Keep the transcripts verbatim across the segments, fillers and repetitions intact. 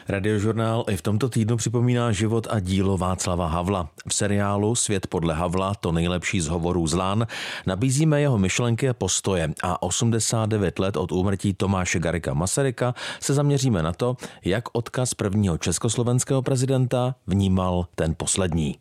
Radiožurnál i v tomto týdnu připomíná život a dílo Václava Havla. V seriálu Svět podle Havla, to nejlepší z hovorů z Lán, nabízíme jeho myšlenky a postoje a osmdesát devět let od úmrtí Tomáše Garrigua Masaryka se zaměříme na to, jak odkaz prvního československého prezidenta vnímal ten poslední.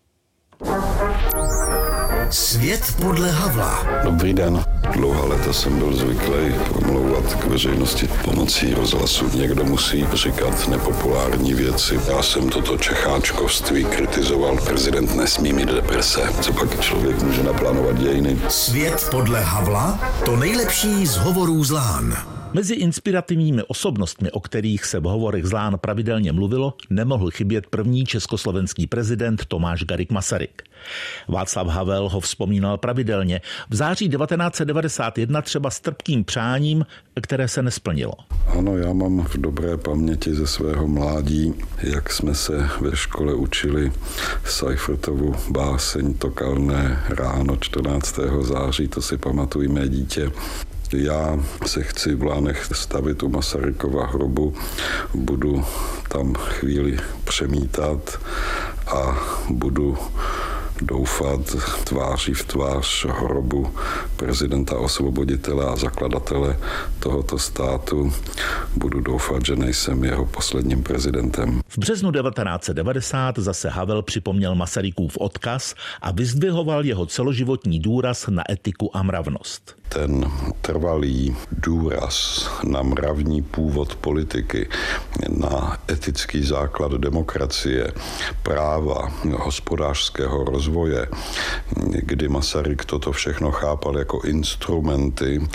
Svět podle Havla. Dobrý den. Dlouhá léta jsem byl zvyklý promlouvat k veřejnosti pomocí rozhlasu. Někdo musí říkat nepopulární věci. Já jsem toto čecháčkovství kritizoval. Prezident nesmí mít deprese. Co pak člověk může naplánovat dějiny? Svět podle Havla, to nejlepší z hovorů z Lán. Mezi inspirativními osobnostmi, o kterých se v hovorech z Lán pravidelně mluvilo, nemohl chybět první československý prezident Tomáš Garrigue Masaryk. Václav Havel ho vzpomínal pravidelně. V září devatenáct set devadesát jedna třeba s trpkým přáním, které se nesplnilo. Ano, já mám v dobré paměti ze svého mládí, jak jsme se ve škole učili Seifertovu báseň To kalné ráno čtrnáctého září, to si pamatují mé dítě. Já se chci v Lánech stavit u Masarykova hrobu, budu tam chvíli přemítat a budu doufat tváří v tvář hrobu prezidenta osvoboditele a zakladatele tohoto státu. Budu doufat, že nejsem jeho posledním prezidentem. V březnu devatenáct set devadesát zase Havel připomněl Masarykův odkaz a vyzdvihoval jeho celoživotní důraz na etiku a mravnost. Ten trvalý důraz na mravní původ politiky, na etický základ demokracie, práva, hospodářského rozvoje, kdy Masaryk toto všechno chápal jako instrumenty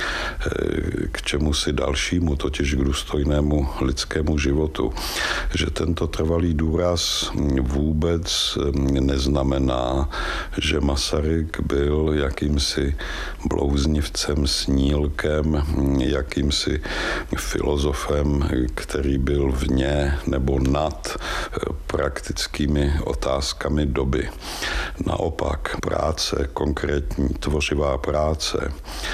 k čemu si dalšímu, totiž k důstojnému lidskému životu. Že tento trvalý důraz vůbec neznamená, že Masaryk byl jakýmsi blouznivcem, snílkem, jakýmsi filozofem, který byl vně nebo nad praktickými otázkami doby. Naopak práce, konkrétní tvořivá práce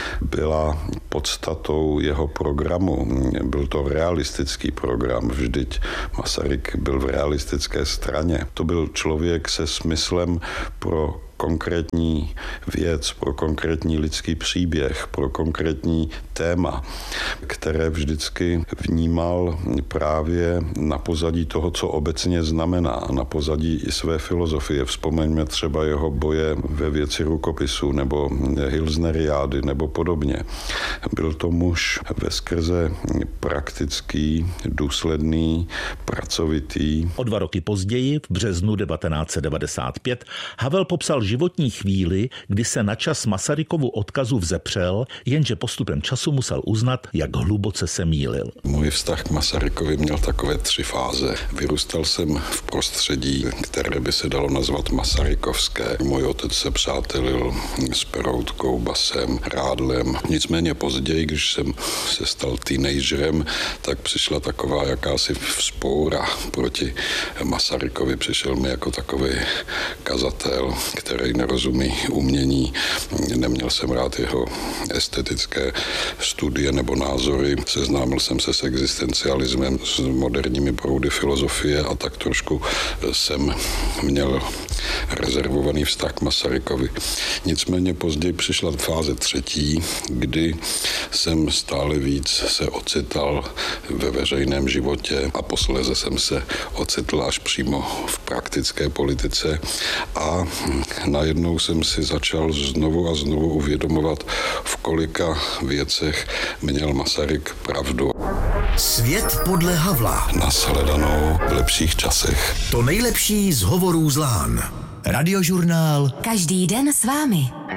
byla podstatou jeho programu. Byl to realistický program, vždyť Masaryk byl v realistické straně. To byl člověk se smyslem pro konkrétní věc, pro konkrétní lidský příběh, pro konkrétní téma, které vždycky vnímal právě na pozadí toho, co obecně znamená, na pozadí i své filozofie. Vzpomeňme třeba jeho boje ve věci rukopisu nebo Hilsneriády nebo podobně. Byl to muž veskrze praktický, důsledný, pracovitý. O dva roky později, v březnu devatenáct set devadesát pět, Havel popsal životní chvíli, kdy se na čas Masarykovu odkazu vzepřel, jenže postupem času musel uznat, jak hluboce se mýlil. Můj vztah k Masarykovi měl takové tři fáze. Vyrůstal jsem v prostředí, které by se dalo nazvat masarykovské. Můj otec se přátelil s Peroutkou, Basem, Rádlem. Nicméně později, když jsem se stal teenagerem, tak přišla taková jakási vzpoura proti Masarykovi. Přišel mi jako takový kazatel, který nerozumí umění. Neměl jsem rád jeho estetické studie nebo názory. Seznámil jsem se s existencialismem, s moderními proudy filozofie a tak trošku jsem měl rezervovaný vztah k Masarykovi. Nicméně později přišla fáze třetí, kdy jsem stále víc se ocital ve veřejném životě a posléze jsem se ocitl až přímo v praktické politice a najednou jsem si začal znovu a znovu uvědomovat, v kolika věcech měl Masaryk pravdu. Svět podle Havla. Nashledanou v lepších časech. To nejlepší z hovorů z Lán. Radiožurnál. Každý den s vámi.